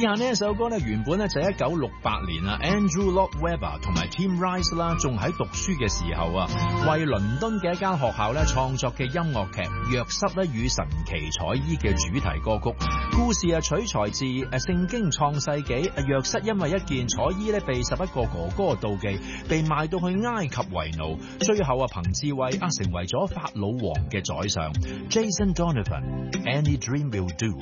下呢一首歌呢，原本咧就1968年啊 ，Andrew Lloyd Webber 同埋 Tim Rice 啦，仲喺讀書嘅時候啊，為倫敦嘅一間學校咧創作嘅音樂劇《約瑟咧與神奇彩衣》嘅主題歌曲。故事啊取材自聖經創世紀，約瑟因為一件彩衣咧被11個哥哥妒忌，被賣到去埃及為奴，最後啊憑智慧成為咗法老王嘅宰相。Jason Donovan，Any Dream Will Do。